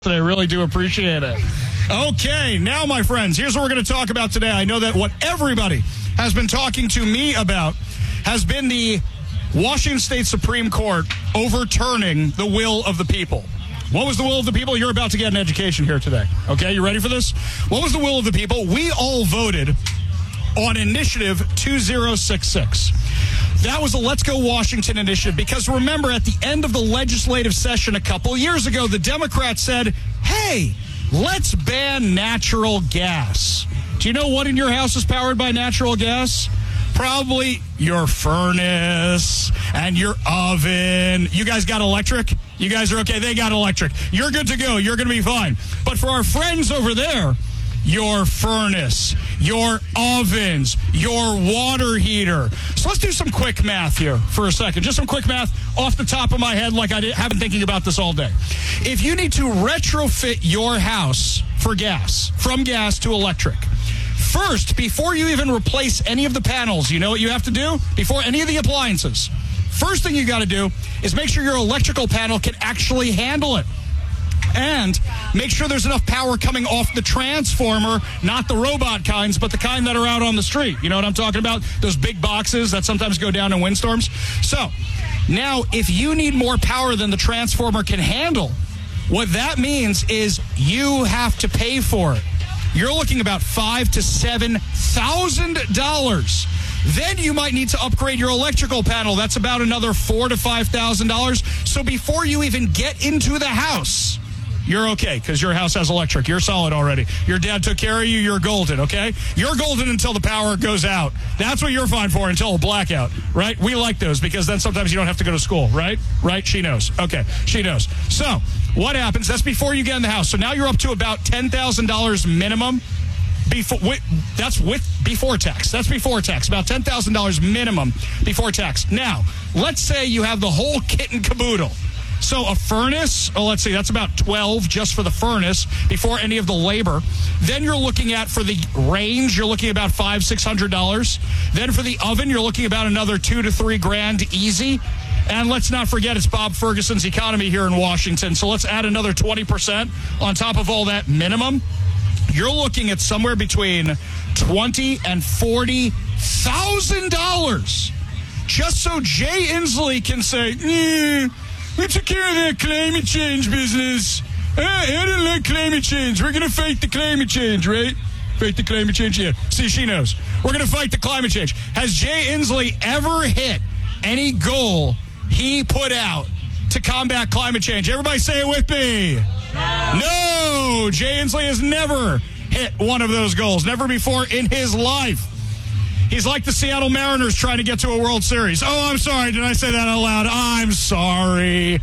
I really do appreciate it. Okay, now, my friends, here's what we're going to talk about today. I know that what everybody has been talking to me about has been the Washington State Supreme Court overturning the will of the people. What was the will of the people? You're about to get an education here today. Okay, you ready for this? What was the will of the people? We all voted on Initiative 2066. That was the Let's Go Washington initiative because remember, at the end of the legislative session a couple years ago, the Democrats said, hey, let's ban natural gas. Do you know what in your house is powered by natural gas? Probably your furnace and your oven. You guys got electric? You guys are okay? They got electric. You're good to go. You're going to be fine. But for our friends over there, your furnace, your ovens, your water heater. So let's do some quick math here for a second. Just some quick math off the top of my head like have been thinking about this all day. If you need to retrofit your house for gas, from gas to electric, first, before you even replace any of the panels, you know what you have to do? Before any of the appliances, first thing you got to do is make sure your electrical panel can actually handle it. And make sure there's enough power coming off the transformer, not the robot kinds, but the kind that are out on the street. You know what I'm talking about? Those big boxes that sometimes go down in windstorms. So now, if you need more power than the transformer can handle, what that means is you have to pay for it. You're looking about $5,000 to $7,000. Then you might need to upgrade your electrical panel. That's about another $4,000 to $5,000. So before you even get into the house, you're okay because your house has electric. You're solid already. Your dad took care of you. You're golden, okay? You're golden until the power goes out. That's what you're fine for until a blackout, right? We like those because then sometimes you don't have to go to school, right? Right? She knows. Okay, she knows. So what happens? That's before you get in the house. So now you're up to about $10,000 minimum. Before tax. That's before tax. About $10,000 minimum before tax. Now, let's say you have the whole kit and caboodle. So a furnace, let's see, that's about $12,000 just for the furnace before any of the labor. Then you're looking at, for the range, you're looking at about $500, $600. Then for the oven, you're looking about another $2,000 to $3,000 easy. And let's not forget, it's Bob Ferguson's economy here in Washington. So let's add another 20% on top of all that minimum. You're looking at somewhere between $20,000 and $40,000 just so Jay Inslee can say, we took care of that climate change business. I don't like climate change. We're going to fight the climate change, right? Fight the climate change? Yeah. See, she knows. We're going to fight the climate change. Has Jay Inslee ever hit any goal he put out to combat climate change? Everybody say it with me. No. Jay Inslee has never hit one of those goals. Never before in his life. He's like the Seattle Mariners trying to get to a World Series. Oh, I'm sorry. Did I say that out loud? I'm sorry.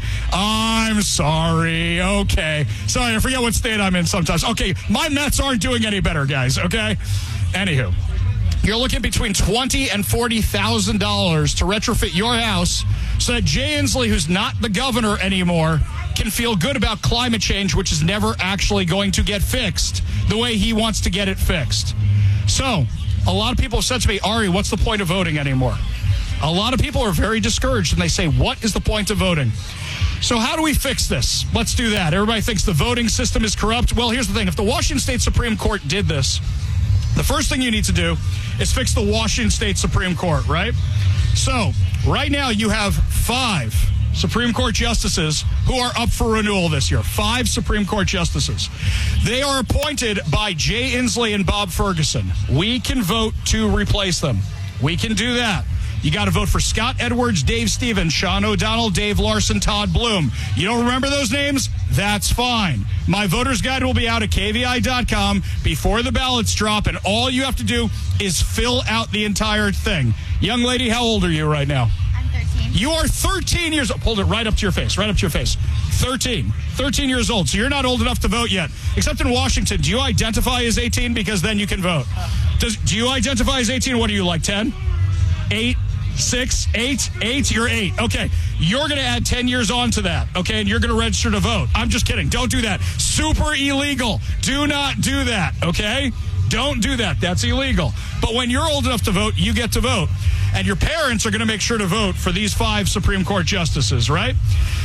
Okay. Sorry, I forget what state I'm in sometimes. Okay, my Mets aren't doing any better, guys, okay? Anywho, you're looking between $20,000 and $40,000 to retrofit your house so that Jay Inslee, who's not the governor anymore, can feel good about climate change, which is never actually going to get fixed the way he wants to get it fixed. So, a lot of people have said to me, Ari, what's the point of voting anymore? A lot of people are very discouraged, and they say, what is the point of voting? So how do we fix this? Let's do that. Everybody thinks the voting system is corrupt. Well, here's the thing. If the Washington State Supreme Court did this, the first thing you need to do is fix the Washington State Supreme Court, right? So right now you have 5 Supreme Court justices who are up for renewal this year. 5 Supreme Court justices. They are appointed by Jay Inslee and Bob Ferguson. We can vote to replace them. We can do that. You got to vote for Scott Edwards, Dave Stevens, Sean O'Donnell, Dave Larson, Todd Bloom. You don't remember those names? That's fine. My voter's guide will be out at KVI.com before the ballots drop, and all you have to do is fill out the entire thing. Young lady, how old are you right now? You are 13 years old. Hold it right up to your face. Right up to your face. 13 years old. So you're not old enough to vote yet. Except in Washington. Do you identify as 18? Because then you can vote. Do you identify as 18? What are you, like 10? 8? 6? 8? 8? You're 8. Okay. You're going to add 10 years on to that. Okay. And you're going to register to vote. I'm just kidding. Don't do that. Super illegal. Do not do that. Okay. Don't do that. That's illegal. But when you're old enough to vote, you get to vote. And your parents are going to make sure to vote for these 5 Supreme Court justices, right?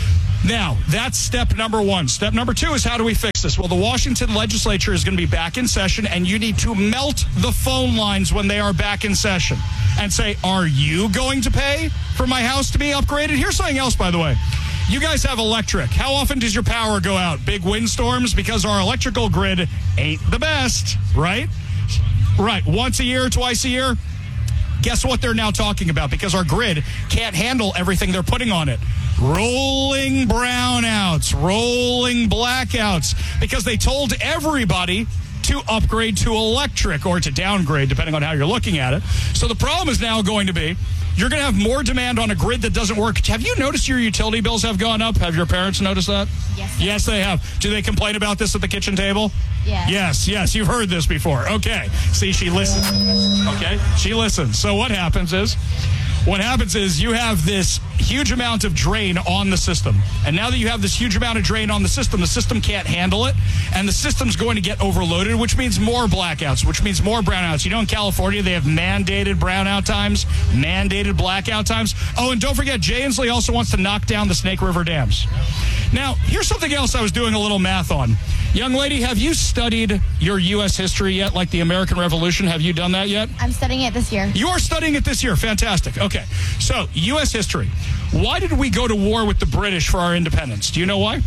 Now, that's step number one. Step number two is, how do we fix this? Well, the Washington legislature is going to be back in session, and you need to melt the phone lines when they are back in session and say, are you going to pay for my house to be upgraded? Here's something else, by the way. You guys have electric. How often does your power go out? Big windstorms? Because our electrical grid ain't the best, right? Right. Once a year, twice a year? Guess what they're now talking about? Because our grid can't handle everything they're putting on it. Rolling brownouts, rolling blackouts, because they told everybody to upgrade to electric or to downgrade, depending on how you're looking at it. So the problem is now going to be, you're going to have more demand on a grid that doesn't work. Have you noticed your utility bills have gone up? Have your parents noticed that? Yes. Yes, they have. Do they complain about this at the kitchen table? Yes. Yes, you've heard this before. Okay. See, she listens. Okay? She listens. So what happens is you have this huge amount of drain on the system. And now that you have this huge amount of drain on the system can't handle it. And the system's going to get overloaded, which means more blackouts, which means more brownouts. You know, in California, they have mandated brownout times, mandated blackout times. Oh, and don't forget, Jay Inslee also wants to knock down the Snake River dams. Now, here's something else I was doing a little math on. Young lady, have you studied your U.S. history yet, like the American Revolution? Have you done that yet? I'm studying it this year. You are studying it this year. Fantastic. Okay. So, U.S. history. Why did we go to war with the British for our independence? Do you know why?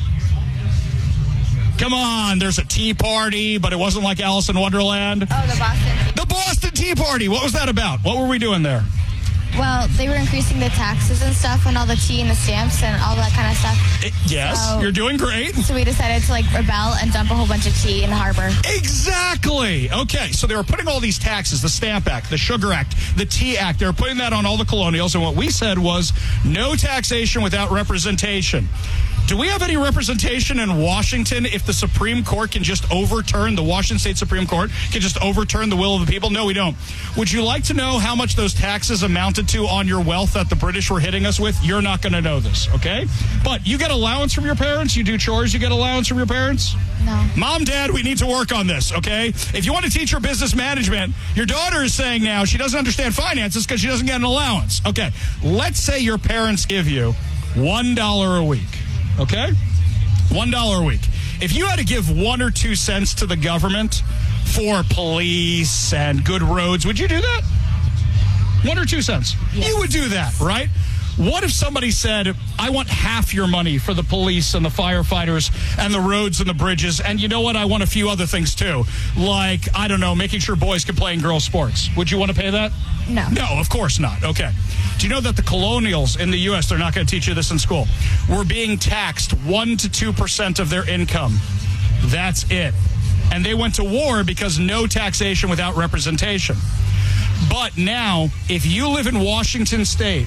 Come on, there's a tea party, but it wasn't like Alice in Wonderland. Oh, the Boston. The Boston Tea Party. What was that about? What were we doing there? Well, they were increasing the taxes and stuff, and all the tea and the stamps and all that kind of stuff. Yes, you're doing great. So we decided to rebel and dump a whole bunch of tea in the harbor. Exactly. Okay, so they were putting all these taxes, the Stamp Act, the Sugar Act, the Tea Act. They were putting that on all the colonials, and what we said was no taxation without representation. Do we have any representation in Washington if the Supreme Court can just overturn, the Washington State Supreme Court can just overturn the will of the people? No, we don't. Would you like to know how much those taxes amounted to on your wealth that the British were hitting us with? You're not going to know this, okay? But you get allowance from your parents? You do chores, you get allowance from your parents? No. Mom, Dad, we need to work on this, okay? If you want to teach her business management, your daughter is saying now she doesn't understand finances because she doesn't get an allowance. Okay, let's say your parents give you $1 a week. Okay? $1 a week. If you had to give 1 or 2 cents to the government for police and good roads, would you do that? 1 or 2 cents. Yes. You would do that, right? What if somebody said, I want half your money for the police and the firefighters and the roads and the bridges, and you know what, I want a few other things too, like, I don't know, making sure boys can play in girls' sports. Would you want to pay that? No. No, of course not. Okay. Do you know that the colonials in the U.S., they're not going to teach you this in school, were being taxed 1 to 2% of their income? That's it. And they went to war because no taxation without representation. But now, if you live in Washington State,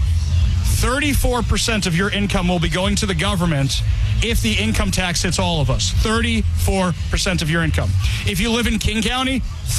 34% of your income will be going to the government if the income tax hits all of us. 34% of your income. If you live in King County,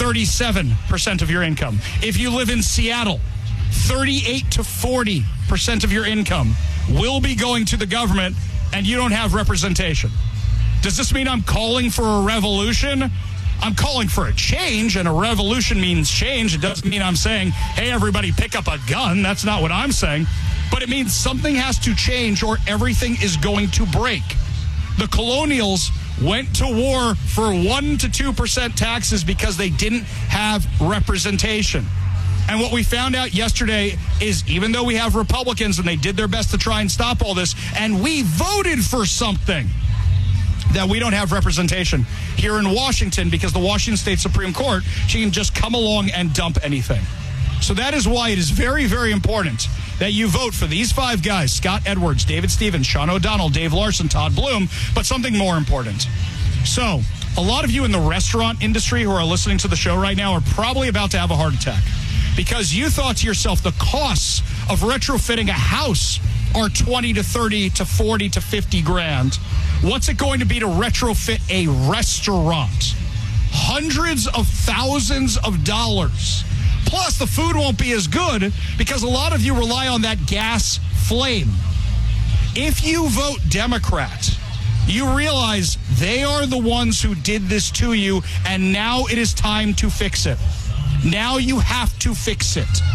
37% of your income. If you live in Seattle, 38 to 40% of your income will be going to the government, and you don't have representation. Does this mean I'm calling for a revolution? I'm calling for a change, and a revolution means change. It doesn't mean I'm saying, hey, everybody, pick up a gun. That's not what I'm saying. But it means something has to change or everything is going to break. The colonials went to war for 1 to 2% taxes because they didn't have representation. And what we found out yesterday is even though we have Republicans and they did their best to try and stop all this, and we voted for something, that we don't have representation here in Washington because the Washington State Supreme Court, she can just come along and dump anything. So that is why it is very, very important that you vote for these 5 guys, Scott Edwards, David Stevens, Sean O'Donnell, Dave Larson, Todd Bloom, but something more important. So a lot of you in the restaurant industry who are listening to the show right now are probably about to have a heart attack because you thought to yourself the costs of retrofitting a house are 20 to 30 to 40 to 50 grand. What's it going to be to retrofit a restaurant? Hundreds of thousands of dollars. Plus, the food won't be as good because a lot of you rely on that gas flame. If you vote Democrat, you realize they are the ones who did this to you, and now it is time to fix it. Now you have to fix it.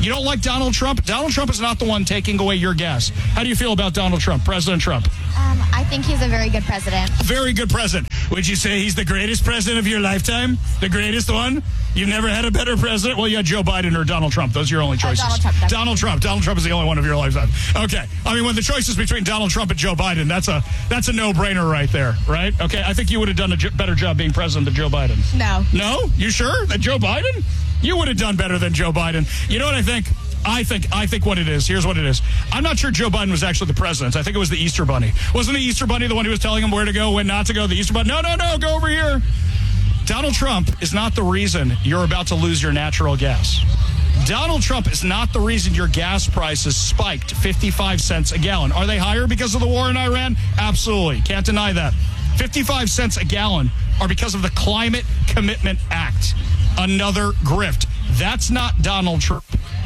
You don't like Donald Trump? Donald Trump is not the one taking away your gas. How do you feel about Donald Trump, President Trump? I think he's a very good president. Very good president. Would you say he's the greatest president of your lifetime? The greatest one? You've never had a better president? Well, you had Joe Biden or Donald Trump. Those are your only choices. Donald Trump. Donald Trump. Donald Trump is the only one of your lifetime. Okay. I mean, when the choice is between Donald Trump and Joe Biden, that's a no-brainer right there, right? Okay. I think you would have done a better job being president than Joe Biden. No. No? You sure? That Joe Biden? You would have done better than Joe Biden. You know what I think? I think what it is. Here's what it is. I'm not sure Joe Biden was actually the president. I think it was the Easter Bunny. Wasn't the Easter Bunny the one who was telling him where to go, when not to go? The Easter Bunny? No, go over here. Donald Trump is not the reason you're about to lose your natural gas. Donald Trump is not the reason your gas prices spiked 55 cents a gallon. Are they higher because of the war in Iran? Absolutely. Can't deny that. 55 cents a gallon are because of the Climate Commitment Act. Another grift. That's not Donald Trump.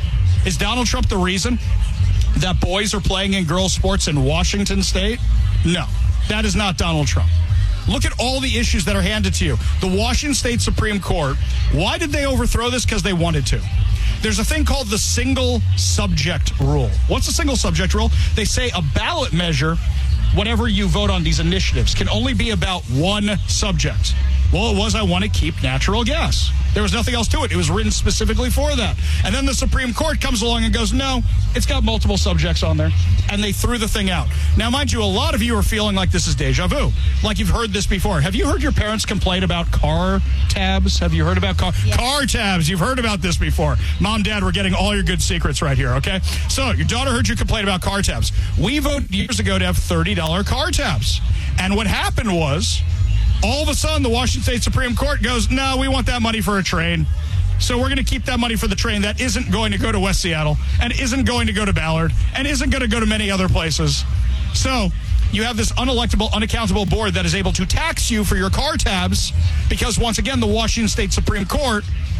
Is Donald Trump the reason that boys are playing in girls' sports in Washington State? No, that is not Donald Trump. Look at all the issues that are handed to you. The Washington State Supreme Court, why did they overthrow this? Because they wanted to. There's a thing called the single subject rule. What's the single subject rule? They say a ballot measure, whatever you vote on these initiatives, can only be about one subject. Well, it was, I want to keep natural gas. There was nothing else to it. It was written specifically for that. And then the Supreme Court comes along and goes, no, it's got multiple subjects on there. And they threw the thing out. Now, mind you, a lot of you are feeling like this is deja vu. Like you've heard this before. Have you heard your parents complain about car tabs? Have you heard about car tabs? You've heard about this before. Mom, Dad, we're getting all your good secrets right here, okay? So your daughter heard you complain about car tabs. We voted years ago to have $30 car tabs. And what happened was, all of a sudden, the Washington State Supreme Court goes, no, we want that money for a train. So we're going to keep that money for the train that isn't going to go to West Seattle and isn't going to go to Ballard and isn't going to go to many other places. So you have this unelectable, unaccountable board that is able to tax you for your car tabs because, once again, the Washington State Supreme Court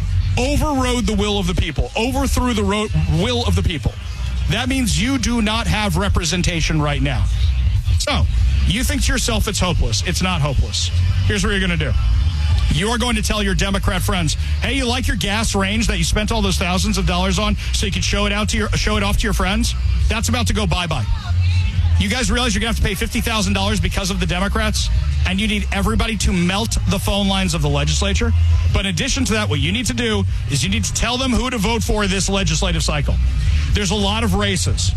overrode the will of the people, overthrew the will of the people. That means you do not have representation right now. So you think to yourself it's hopeless. It's not hopeless. Here's what you're going to do. You are going to tell your Democrat friends, hey, you like your gas range that you spent all those thousands of dollars on so you can show it off to your friends? That's about to go bye-bye. You guys realize you're going to have to pay $50,000 because of the Democrats? And you need everybody to melt the phone lines of the legislature? But in addition to that, what you need to do is you need to tell them who to vote for this legislative cycle. There's a lot of races.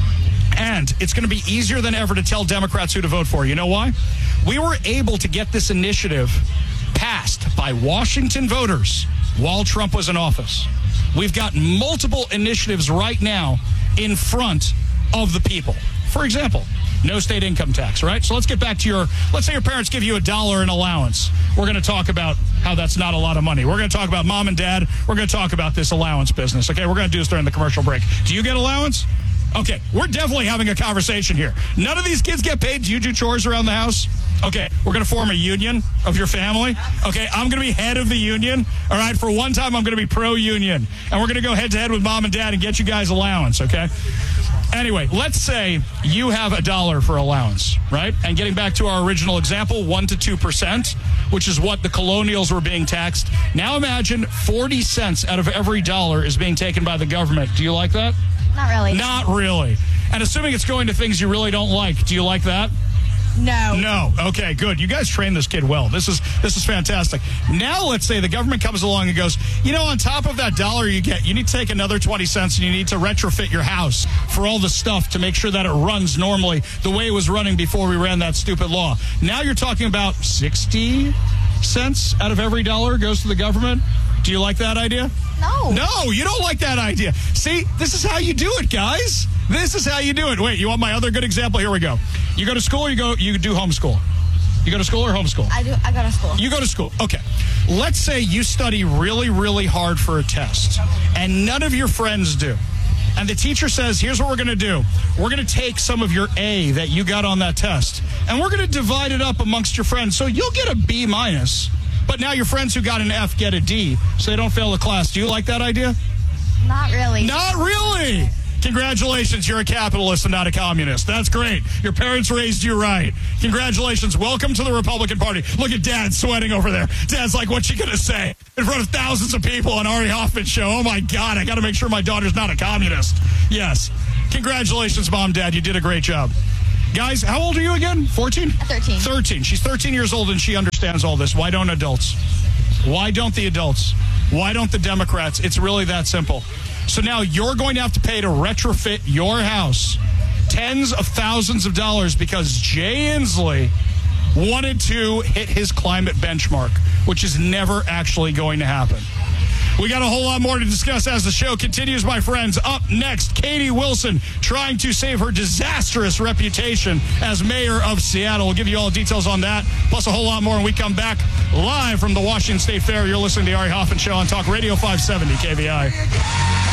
And it's going to be easier than ever to tell Democrats who to vote for. You know why? We were able to get this initiative passed by Washington voters while Trump was in office. We've got multiple initiatives right now in front of the people. For example, no state income tax, right? So let's get back to let's say your parents give you $1 in allowance. We're going to talk about how that's not a lot of money. We're going to talk about Mom and Dad. We're going to talk about this allowance business. Okay, we're going to do this during the commercial break. Do you get allowance? Okay, we're definitely having a conversation here. None of these kids get paid. Do you do chores around the house? Okay, we're going to form a union of your family. Okay, I'm going to be head of the union. All right, for one time, I'm going to be pro-union. And we're going to go head-to-head with Mom and Dad and get you guys allowance, okay? Anyway, let's say you have $1 for allowance, right? And getting back to our original example, 1% to 2%, which is what the colonials were being taxed. Now imagine 40 cents out of every dollar is being taken by the government. Do you like that? Not really. Not really. And assuming it's going to things you really don't like, do you like that? No. No. Okay, good. You guys trained this kid well. This is fantastic. Now let's say the government comes along and goes, you know, on top of that dollar you get, you need to take another 20 cents and you need to retrofit your house for all the stuff to make sure that it runs normally the way it was running before we ran that stupid law. Now you're talking about 60 cents out of every dollar goes to the government. Do you like that idea? No. No, you don't like that idea. See, this is how you do it, guys. This is how you do it. Wait, you want my other good example? Here we go. You go to school or you do homeschool? You go to school or homeschool? I go to school. You go to school. Okay. Let's say you study really, really hard for a test, and none of your friends do. And the teacher says, here's what we're going to do. We're going to take some of your A that you got on that test, and we're going to divide it up amongst your friends. So you'll get a B minus. But now your friends who got an F get a D, so they don't fail the class. Do you like that idea? Not really. Not really. Congratulations, you're a capitalist and not a communist. That's great. Your parents raised you right. Congratulations. Welcome to the Republican Party. Look at Dad sweating over there. Dad's like, what's she going to say? In front of thousands of people on Ari Hoffman show. Oh, my God, I got to make sure my daughter's not a communist. Yes. Congratulations, Mom, Dad. You did a great job. Guys, how old are you again? 14? 13. 13. She's 13 years old and she understands all this. Why don't adults? Why don't the adults? Why don't the Democrats? It's really that simple. So now you're going to have to pay to retrofit your house tens of thousands of dollars because Jay Inslee wanted to hit his climate benchmark, which is never actually going to happen. We got a whole lot more to discuss as the show continues, my friends. Up next, Katie Wilson trying to save her disastrous reputation as mayor of Seattle. We'll give you all the details on that, plus a whole lot more when we come back live from the Washington State Fair. You're listening to the Ari Hoffman Show on Talk Radio 570 KVI.